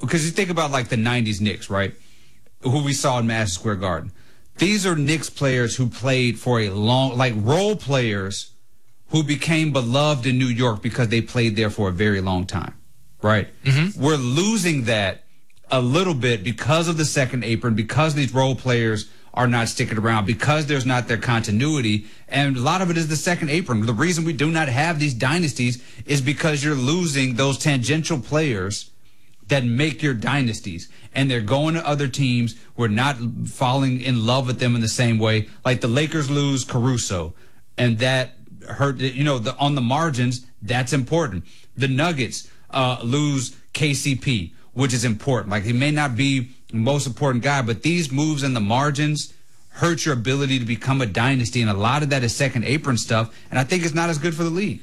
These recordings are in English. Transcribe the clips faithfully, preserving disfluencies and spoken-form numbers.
because you think about like the nineties Knicks, right? Who we saw in Madison Square Garden. These are Knicks players who played for a long, like role players who became beloved in New York because they played there for a very long time, right? Mm-hmm. We're losing that a little bit because of the second apron, because these role players are not sticking around, because there's not their continuity, and a lot of it is the second apron. The reason we do not have these dynasties is because you're losing those tangential players that make your dynasties, and they're going to other teams. We're not falling in love with them in the same way. Like the Lakers lose Caruso, and that hurt, you know, the, on the margins, that's important. The Nuggets uh, lose K C P, which is important. Like, he may not be the most important guy, but these moves in the margins hurt your ability to become a dynasty, and a lot of that is second apron stuff, and I think it's not as good for the league.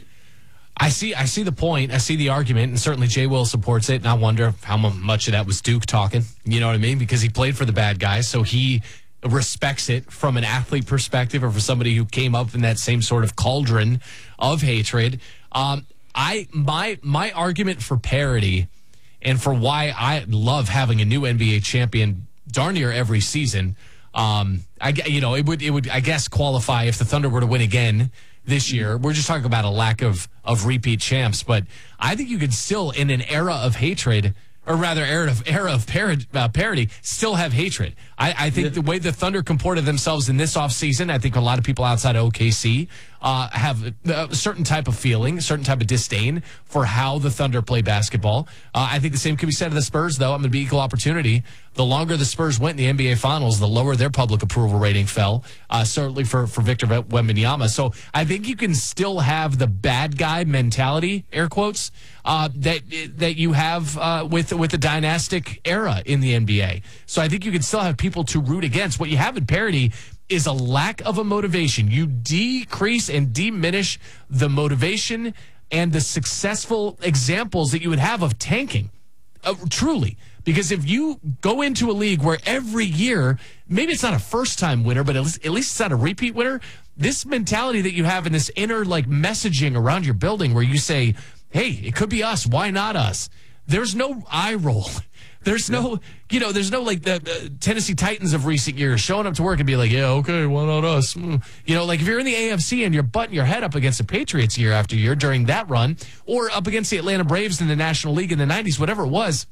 I see I see the point. I see the argument, and certainly Jay Will supports it, and I wonder how much of that was Duke talking, you know what I mean? Because he played for the bad guys, so he respects it from an athlete perspective, or for somebody who came up in that same sort of cauldron of hatred. Um, I my my argument for parity and for why I love having a new N B A champion darn near every season, um, I you know it would it would I guess qualify if the Thunder were to win again this year. We're just talking about a lack of of repeat champs, but I think you could still, in an era of hatred, or rather era of era of parody, uh, parody still have hatred. I, I think yeah. the way the Thunder comported themselves in this offseason, I think a lot of people outside of O K C uh, have a certain type of feeling, a certain type of disdain for how the Thunder play basketball. Uh, I think the same can be said of the Spurs, though. I'm going to be equal opportunity. The longer the Spurs went in the N B A Finals, the lower their public approval rating fell, uh, certainly for, for Victor Wembanyama. So I think you can still have the bad guy mentality, air quotes, uh, that that you have uh, with, with the dynastic era in the N B A. So I think you can still have people to root against. What you have in parity is a lack of a motivation. You decrease and diminish the motivation and the successful examples that you would have of tanking, uh, truly. Because if you go into a league where every year, maybe it's not a first-time winner, but at least, at least it's not a repeat winner, this mentality that you have in this inner like messaging around your building where you say, hey, it could be us, why not us? There's no eye roll. There's no, you know, there's no like the uh, Tennessee Titans of recent years showing up to work and be like, yeah, okay, why not us? Mm. You know, like if you're in the A F C and you're butting your head up against the Patriots year after year during that run, or up against the Atlanta Braves in the National League in the nineties, whatever it was,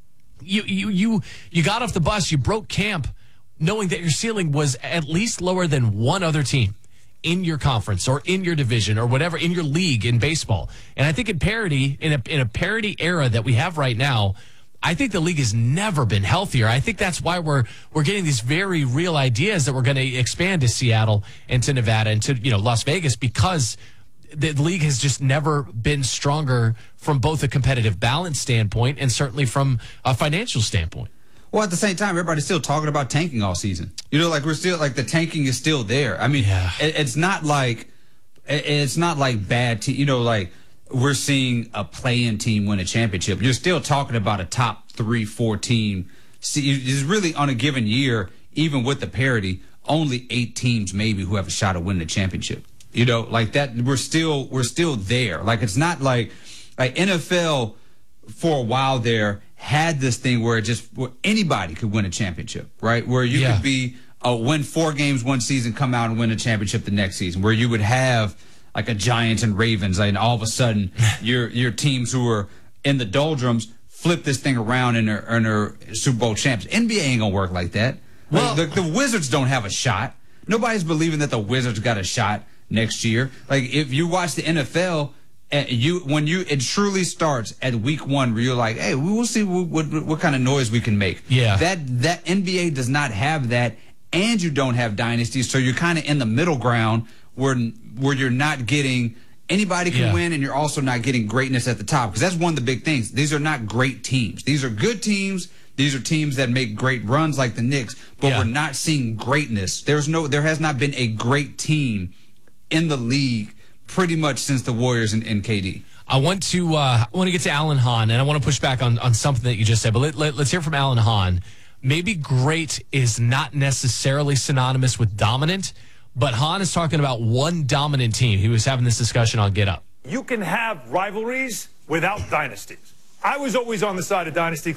you you you you got off the bus, you broke camp knowing that your ceiling was at least lower than one other team in your conference or in your division or whatever, in your league in baseball. And I think in parity, in a in a parity era that we have right now, I think the league has never been healthier. I think that's why we're we're getting these very real ideas that we're going to expand to Seattle and to Nevada and to, you know, Las Vegas, because the league has just never been stronger from both a competitive balance standpoint and certainly from a financial standpoint. Well, at the same time, everybody's still talking about tanking all season. You know, like we're still like the tanking is still there. I mean, yeah. it, it's not like it's not like bad. Te- you know, like we're seeing a play-in team win a championship. You're still talking about a top three, four team. See, it's really on a given year, even with the parity, only eight teams maybe who have a shot at winning the championship. You know, like that. We're still we're still there. Like it's not like like N F L for a while there had this thing where it just where anybody could win a championship, right? Where you yeah. could be uh, win four games one season, come out and win a championship the next season. Where you would have like a Giants and Ravens, and all of a sudden your your teams who are in the doldrums flip this thing around and are, and are Super Bowl champs. N B A ain't gonna work like that. Well, like, the, the Wizards don't have a shot. Nobody's believing that the Wizards got a shot next year. Like if you watch the N F L, and you when you it truly starts at week one where you're like, hey, we will see what, what what kind of noise we can make. Yeah. That that N B A does not have that, and you don't have dynasties, so you're kind of in the middle ground where where you're not getting anybody can yeah. win, and you're also not getting greatness at the top, because that's one of the big things. These are not great teams. These are good teams. These are teams that make great runs like the Knicks, but yeah. we're not seeing greatness. There's no there has not been a great team in the league pretty much since the Warriors and, and K D. I want to uh, I want to get to Alan Hahn, and I want to push back on, on something that you just said, but let, let, let's hear from Alan Hahn. Maybe great is not necessarily synonymous with dominant, but Hahn is talking about one dominant team. He was having this discussion on Get Up. You can have rivalries without dynasties. I was always on the side of dynasty.